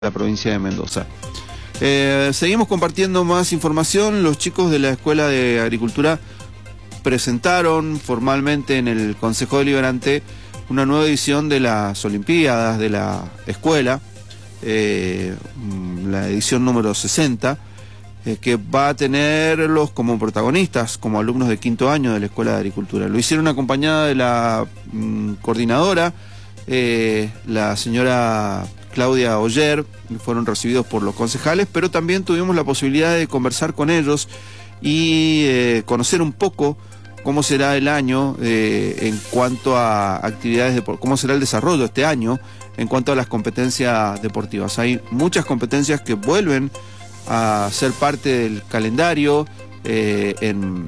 la provincia de Mendoza. Seguimos compartiendo más información. Los chicos de la Escuela de Agricultura presentaron formalmente en el Consejo Deliberante una nueva edición de las Olimpiadas de la escuela, la edición número 60, que va a tenerlos como protagonistas, como alumnos de quinto año de la Escuela de Agricultura. Lo hicieron acompañada de la coordinadora, la señora Claudia Oller. Fueron recibidos por los concejales, pero también tuvimos la posibilidad de conversar con ellos y conocer un poco cómo será el año en cuanto a actividades, cómo será el desarrollo este año en cuanto a las competencias deportivas. Hay muchas competencias que vuelven a ser parte del calendario en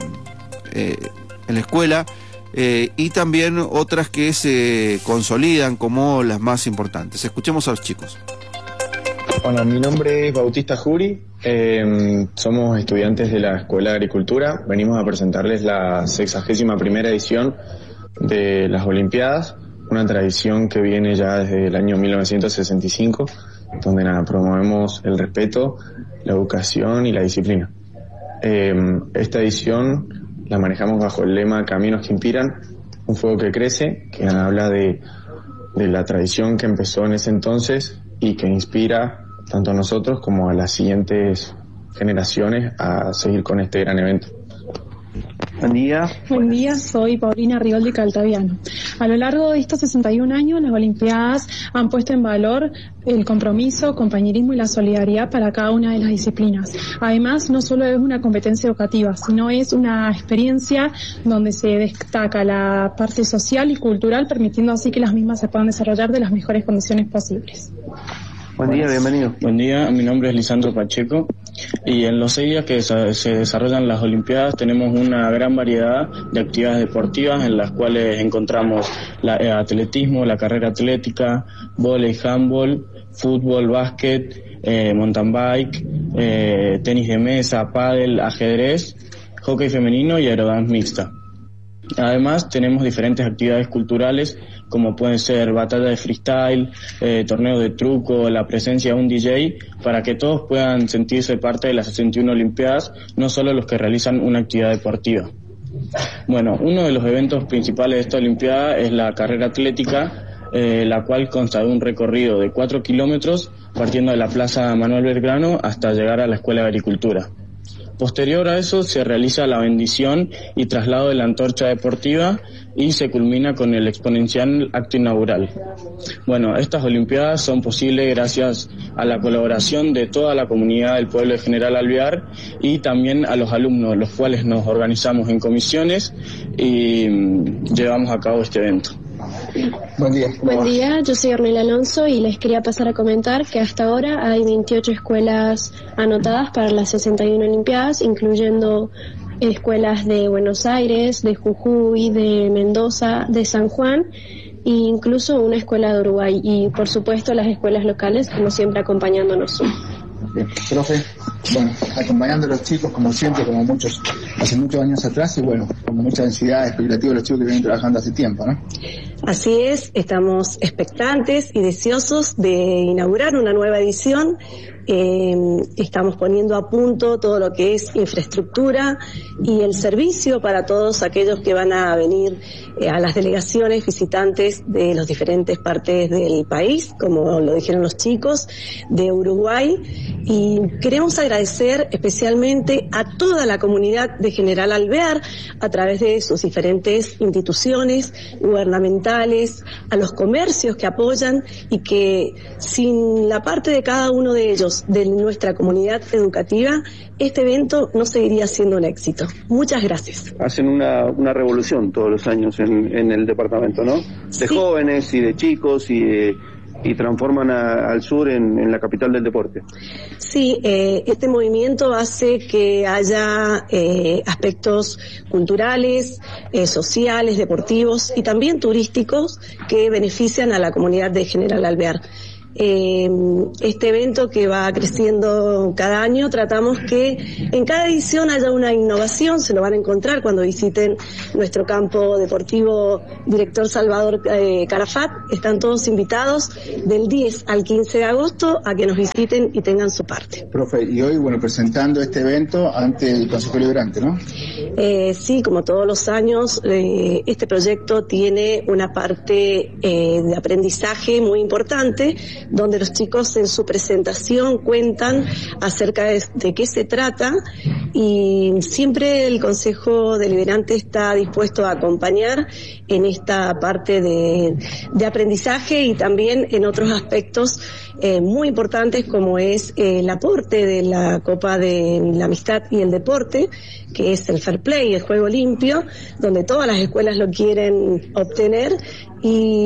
la escuela, y también otras que se consolidan como las más importantes. Escuchemos a los chicos. Bueno, mi nombre es Bautista Juri, somos estudiantes de la Escuela de Agricultura. Venimos a presentarles la 61ª edición de las Olimpiadas, una tradición que viene ya desde el año 1965, donde promovemos el respeto, la educación y la disciplina. Esta edición la manejamos bajo el lema Caminos que Inspiran, un fuego que crece, que habla de la tradición que empezó en ese entonces y que inspira tanto a nosotros como a las siguientes generaciones a seguir con este gran evento. Buen día. Buen día, soy Paulina Rigoldi Caltaviano. A lo largo de estos 61 años, las Olimpiadas han puesto en valor el compromiso, compañerismo y la solidaridad para cada una de las disciplinas. Además, no solo es una competencia educativa, sino es una experiencia donde se destaca la parte social y cultural, permitiendo así que las mismas se puedan desarrollar de las mejores condiciones posibles. Buen día, bienvenido. Buen día, mi nombre es Lisandro Pacheco y en los 6 días que se desarrollan las Olimpiadas tenemos una gran variedad de actividades deportivas en las cuales encontramos atletismo, la carrera atlética, vóley, handball, fútbol, básquet, mountain bike, tenis de mesa, pádel, ajedrez, hockey femenino y aerodance mixta. Además tenemos diferentes actividades culturales como pueden ser batalla de freestyle, torneos de truco, la presencia de un DJ, para que todos puedan sentirse parte de las 61 Olimpiadas, no solo los que realizan una actividad deportiva. Bueno, uno de los eventos principales de esta Olimpiada es la carrera atlética, la cual consta de un recorrido de 4 kilómetros partiendo de la Plaza Manuel Belgrano hasta llegar a la Escuela de Agricultura. Posterior a eso se realiza la bendición y traslado de la antorcha deportiva y se culmina con el exponencial acto inaugural. Bueno, estas Olimpiadas son posibles gracias a la colaboración de toda la comunidad del pueblo de General Alvear y también a los alumnos, los cuales nos organizamos en comisiones y llevamos a cabo este evento. Buen día. Buen día, yo soy Ornella Alonso y les quería pasar a comentar que hasta ahora hay 28 escuelas anotadas para las 61 Olimpiadas, incluyendo escuelas de Buenos Aires, de Jujuy, de Mendoza, de San Juan e incluso una escuela de Uruguay y por supuesto las escuelas locales, como siempre, acompañándonos. Bien, profe, bueno, acompañando a los chicos como siempre, como hace muchos años atrás y bueno, con mucha ansiedad, expectativa de los chicos que vienen trabajando hace tiempo, ¿no? Así es, estamos expectantes y deseosos de inaugurar una nueva edición. Estamos poniendo a punto todo lo que es infraestructura y el servicio para todos aquellos que van a venir a las delegaciones visitantes de las diferentes partes del país, como lo dijeron los chicos, de Uruguay. Y queremos agradecer especialmente a toda la comunidad de General Alvear a través de sus diferentes instituciones gubernamentales, a los comercios que apoyan y que sin la parte de cada uno de ellos, de nuestra comunidad educativa, este evento no seguiría siendo un éxito. Muchas gracias. Hacen una revolución todos los años en el departamento, ¿no? De Sí. Jóvenes y de chicos y transforman al sur en la capital del deporte. Sí, este movimiento hace que haya aspectos culturales, sociales, deportivos y también turísticos que benefician a la comunidad de General Alvear. este evento que va creciendo cada año. Tratamos que en cada edición haya una innovación, se lo van a encontrar cuando visiten nuestro campo deportivo Director Salvador Carafat. Están todos invitados del 10 al 15 de agosto a que nos visiten y tengan su parte. Profe, y hoy, bueno, presentando este evento ante el Consejo Deliberante, ¿no? Sí, como todos los años, este proyecto tiene una parte de aprendizaje muy importante, donde los chicos en su presentación cuentan acerca de qué se trata, y siempre el Consejo Deliberante está dispuesto a acompañar en esta parte de aprendizaje y también en otros aspectos muy importantes, como es el aporte de la Copa de la Amistad y el Deporte, que es el Fair Play, el juego limpio, donde todas las escuelas lo quieren obtener, y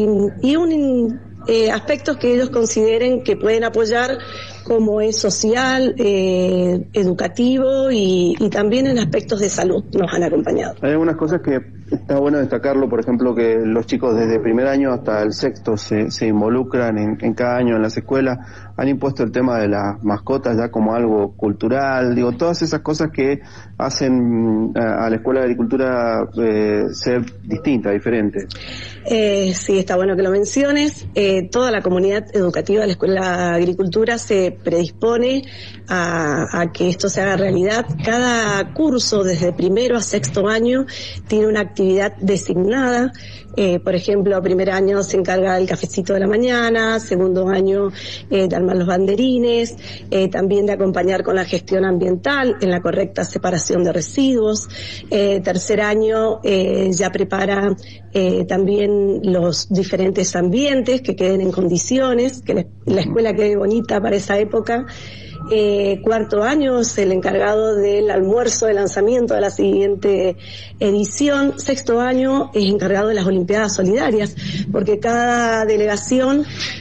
aspectos que ellos consideren que pueden apoyar, como es social, educativo y también en aspectos de salud nos han acompañado. Hay algunas cosas que está bueno destacarlo, por ejemplo, que los chicos desde primer año hasta el sexto se involucran en cada año en las escuelas. Han impuesto el tema de las mascotas ya como algo cultural, digo, todas esas cosas que hacen a la Escuela de Agricultura ser distinta, diferente. Sí, está bueno que lo menciones. Toda la comunidad educativa de la Escuela de Agricultura se predispone a que esto se haga realidad. Cada curso, desde primero a sexto año, tiene una actividad designada. Por ejemplo, primer año se encarga del cafecito de la mañana, segundo año de armar los banderines, también de acompañar con la gestión ambiental en la correcta separación de residuos. Tercer año ya prepara también los diferentes ambientes que queden en condiciones, que la escuela quede bonita para esa época. Cuarto año es el encargado del almuerzo de lanzamiento de la siguiente edición. Sexto año es encargado de las Olimpiadas Solidarias, porque cada delegación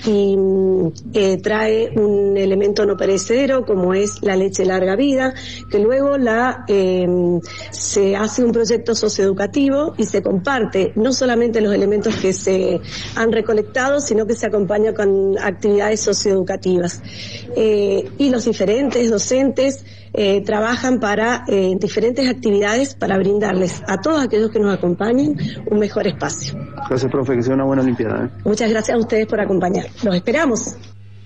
trae un elemento no perecedero, como es la leche larga vida, que luego se hace un proyecto socioeducativo y se comparte no solamente los elementos que se han recolectado, sino que se acompaña con actividades socioeducativas. Y los diferentes docentes trabajan para diferentes actividades para brindarles a todos aquellos que nos acompañen un mejor espacio. Gracias, profe, que sea una buena Olimpiada. Muchas gracias a ustedes por acompañar. Los esperamos.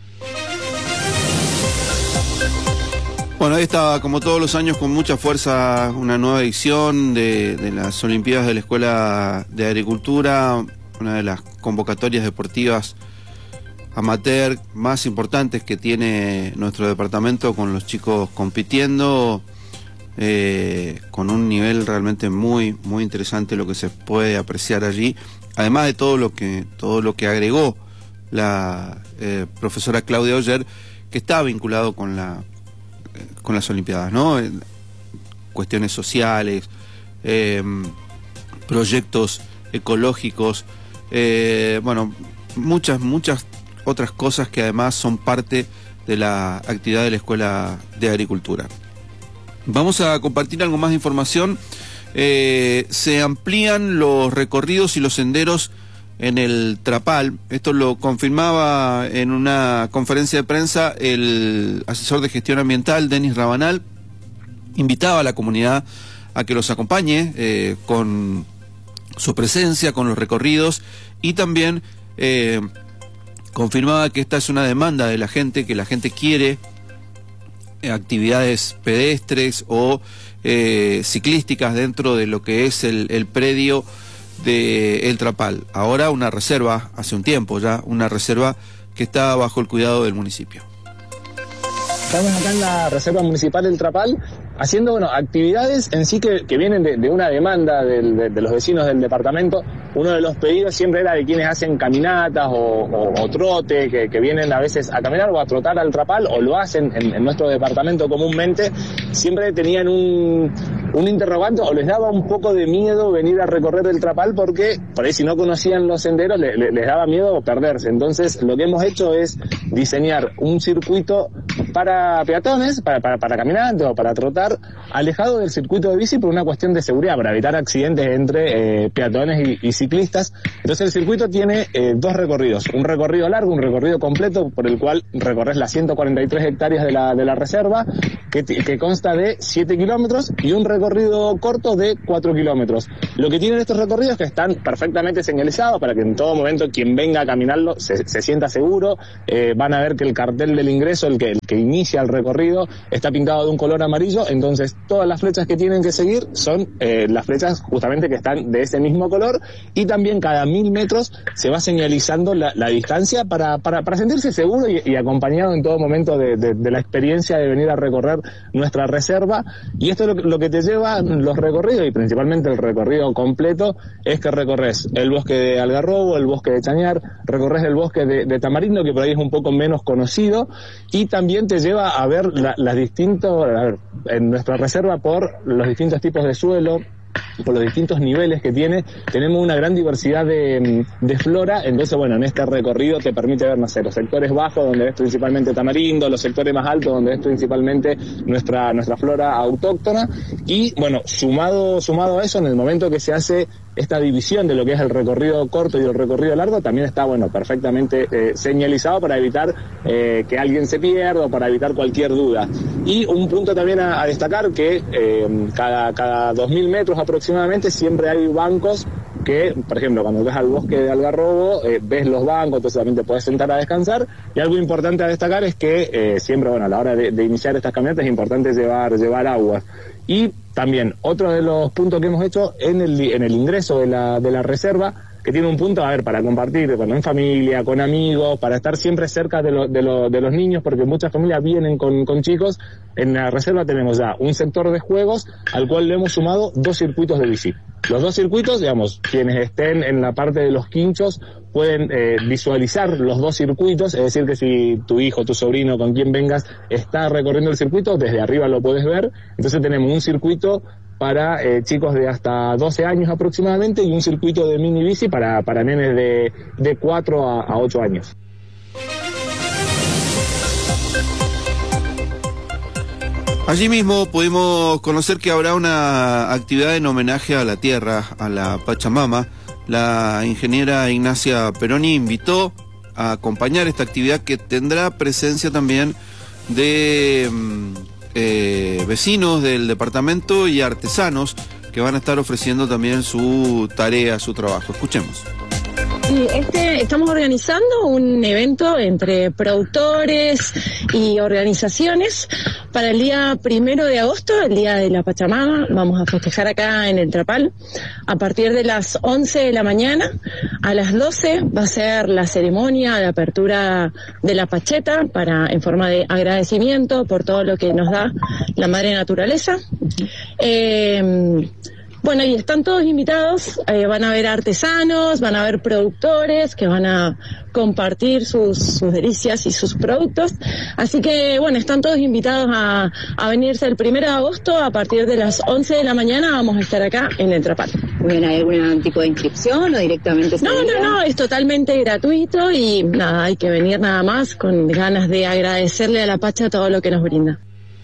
Bueno, ahí estaba, como todos los años, con mucha fuerza, una nueva edición de las Olimpiadas de la Escuela de Agricultura, una de las convocatorias deportivas amateur más importantes que tiene nuestro departamento, con los chicos compitiendo con un nivel realmente muy muy interesante, lo que se puede apreciar allí, además de todo lo que agregó la profesora Claudia Oller, que está vinculado con las Olimpiadas, ¿no? Cuestiones sociales, proyectos ecológicos, bueno, muchas otras cosas que además son parte de la actividad de la Escuela de Agricultura. Vamos a compartir algo más de información. Se amplían los recorridos y los senderos en el Trapal. Esto lo confirmaba en una conferencia de prensa el asesor de gestión ambiental, Denis Rabanal. Invitaba a la comunidad a que los acompañe con su presencia, con los recorridos, y también confirmaba que esta es una demanda de la gente, que la gente quiere actividades pedestres o ciclísticas dentro de lo que es el predio de El Trapal. Ahora una reserva, hace un tiempo ya, una reserva que está bajo el cuidado del municipio. Estamos acá en la Reserva Municipal del Trapal haciendo actividades en sí que vienen de una demanda de los vecinos del departamento. Uno de los pedidos siempre era de quienes hacen caminatas o trote, que vienen a veces a caminar o a trotar al Trapal, o lo hacen en nuestro departamento comúnmente. Siempre tenían un interrogante, o les daba un poco de miedo venir a recorrer el Trapal, porque por ahí si no conocían los senderos les daba miedo perderse. Entonces lo que hemos hecho es diseñar un circuito para peatones, para caminantes o para trotar, alejado del circuito de bici por una cuestión de seguridad, para evitar accidentes entre peatones y ciclistas. Entonces el circuito tiene dos recorridos, un recorrido largo, un recorrido completo por el cual recorres las 143 hectáreas de la reserva, que consta de 7 kilómetros, y un recorrido corto de 4 kilómetros. Lo que tienen estos recorridos es que están perfectamente señalizados para que en todo momento quien venga a caminarlo se sienta seguro. Van a ver que el cartel del ingreso, el que inicia el recorrido, está pintado de un color amarillo, entonces todas las flechas que tienen que seguir son las flechas justamente que están de ese mismo color, y también cada 1000 metros se va señalizando la distancia para sentirse seguro y acompañado en todo momento de la experiencia de venir a recorrer nuestra reserva. Y esto es lo que te lleva los recorridos, y principalmente el recorrido completo, es que recorres el bosque de Algarrobo, el bosque de Chañar, recorres el bosque de Tamarindo, que por ahí es un poco menos conocido, y también te lleva a ver en nuestra reserva, por los distintos tipos de suelo, por los distintos niveles que tiene, tenemos una gran diversidad de flora. Entonces, bueno, en este recorrido te permite ver, no sé, los sectores bajos, donde ves principalmente tamarindo, los sectores más altos, donde ves principalmente nuestra flora autóctona. Y, bueno, sumado a eso, en el momento que se hace esta división de lo que es el recorrido corto y el recorrido largo, también está, bueno, perfectamente señalizado para evitar que alguien se pierda o para evitar cualquier duda. Y un punto también a destacar, que cada 2000 metros aproximadamente siempre hay bancos que, por ejemplo, cuando vas al bosque de Algarrobo, ves los bancos, entonces también te puedes sentar a descansar. Y algo importante a destacar es que siempre, bueno, a la hora de iniciar estas caminatas es importante llevar agua. Y también otro de los puntos que hemos hecho en el ingreso de la reserva, que tiene un punto, a ver, para compartir, bueno, en familia, con amigos, para estar siempre cerca de los niños, porque muchas familias vienen con chicos. En la reserva tenemos ya un sector de juegos al cual le hemos sumado 2 circuitos de bici. Los 2 circuitos, digamos, quienes estén en la parte de los quinchos pueden visualizar los 2 circuitos, es decir, que si tu hijo, tu sobrino, con quien vengas, está recorriendo el circuito, desde arriba lo puedes ver. Entonces tenemos un circuito para chicos de hasta 12 años aproximadamente, y un circuito de mini bici para nenes de 4 a 8 años. Allí mismo pudimos conocer que habrá una actividad en homenaje a la tierra, a la Pachamama. La ingeniera Ignacia Peroni invitó a acompañar esta actividad, que tendrá presencia también de vecinos del departamento y artesanos que van a estar ofreciendo también su tarea, su trabajo. Escuchemos. Sí, estamos organizando un evento entre productores y organizaciones para el día 1 de agosto, el día de la Pachamama. Vamos a festejar acá en el Trapal a partir de las 11 de la mañana. A las 12 va a ser la ceremonia de apertura de la Pacheta, en forma de agradecimiento por todo lo que nos da la madre naturaleza. Bueno, y están todos invitados, van a haber artesanos, van a haber productores que van a compartir sus delicias y sus productos. Así que, bueno, están todos invitados a venirse el 1 de agosto a partir de las 11 de la mañana. Vamos a estar acá en el Trapal. Bueno, ¿hay algún tipo de inscripción o directamente? No, es totalmente gratuito y nada, hay que venir nada más con ganas de agradecerle a la Pacha todo lo que nos brinda.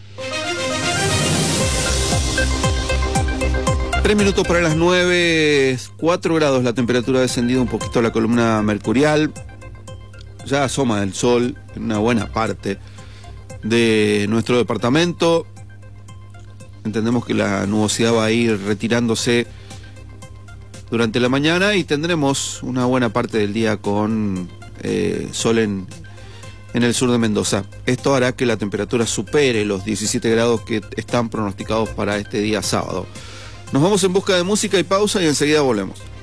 3 minutos para las 9, 4 grados la temperatura, ha descendido un poquito la columna mercurial, ya asoma el sol en una buena parte de nuestro departamento. Entendemos que la nubosidad va a ir retirándose durante la mañana y tendremos una buena parte del día con sol en el sur de Mendoza. Esto hará que la temperatura supere los 17 grados que están pronosticados para este día sábado. Nos vamos en busca de música y pausa y enseguida volvemos.